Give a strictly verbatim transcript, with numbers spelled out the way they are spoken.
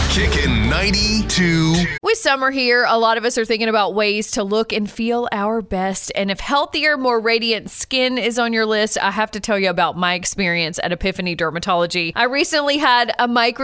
Kickin' ninety-two. With summer here, a lot of us are thinking about ways to look and feel our best. And if healthier, more radiant skin is on your list, I have to tell you about my experience at Epiphany Dermatology. I recently had a micro